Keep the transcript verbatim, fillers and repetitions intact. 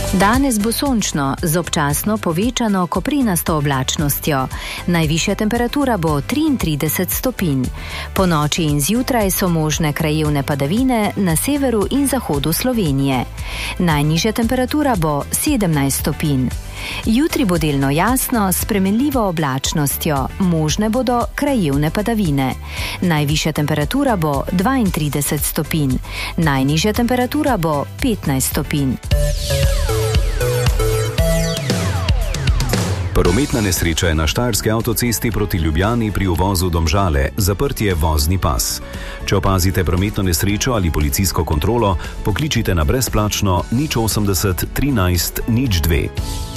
Danes bo sončno, z občasno povečano koprinasto oblačnostjo. Najvišja temperatura bo triintrideset stopinj. Po noči in zjutraj so možne krajevne padavine na severu in zahodu Slovenije. Najnižja temperatura bo sedemnajst stopinj. Jutri bo delno jasno s spremenljivo oblačnostjo, možne bodo krajevne padavine. Najvišja temperatura bo dvaintrideset stopinj, najnižja temperatura bo petnajst stopinj. Prometna nesreča je na štajerski avtocesti proti Ljubljani pri uvozu Domžale, zaprt je vozni pas. Če opazite prometno nesrečo ali policijsko kontrolo, pokličite na brezplačno nič osemdeset trinajst nič dve.